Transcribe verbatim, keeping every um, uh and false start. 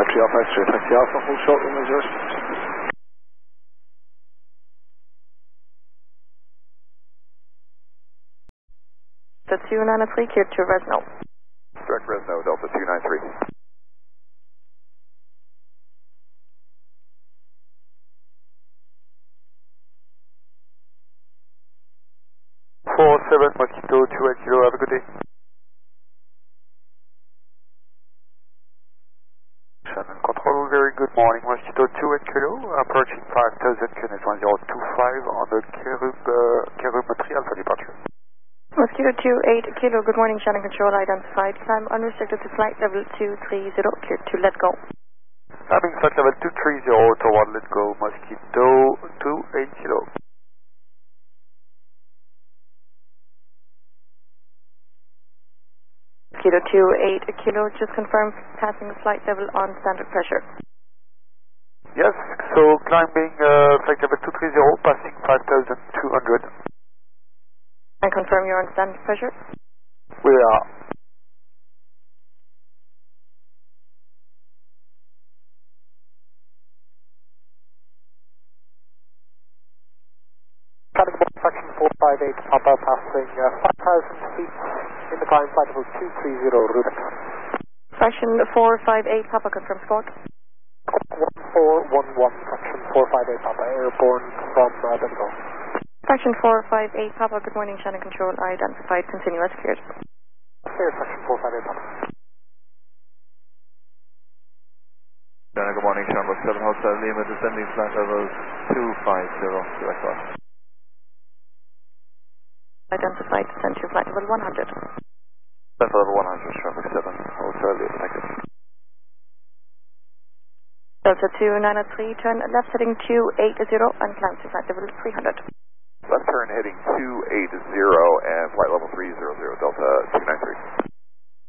Taxi Alpha, X-ray Taxi Alpha, hold short, runway zero six. The two nine three, cleared to Resno. Direct Resno, Delta two nine three. four seven Mosquito two eight kilo, have a good day. Shannon Control, very good morning. Mosquito two eight kilo, approaching five thousand, Q N S one zero two five on the Kerub, uh, Kerub three Alpha departure. Mosquito two eight kilo, good morning, Shannon Control identified. Climb unrestricted to flight level two three zero, cleared to let go. Climbing flight level two three zero toward let go, Mosquito two eight kilo. Mosquito two eight kilo, just confirm passing flight level on standard pressure. Yes, so climbing uh, flight level two three zero, passing five thousand two hundred. And confirm you're on standard pressure? We are. Canada Fraction four five eight, Papa passing uh, five thousand feet in the climb flight level two three zero, Rubik. Fraction four five eight, Papa, confirm squawk. one four one one, Fraction four five eight, Papa, airborne from uh, Bengal. Fraction four five eight, Papa, good morning, Shannon Control identified, continue as cleared. Clear, Fraction four five eight, Papa. Shannon, good morning, Shamrock seven Hotel Lima, descending flight level two five zero, direct off. Identified, descend to flight level one hundred. Flight level one hundred, Shamrock seven Hotel Lima, thank you. Delta two nine three, turn left heading two eight zero and climb to flight level three hundred. Left turn heading two eight zero and flight level three hundred, Delta two nine three.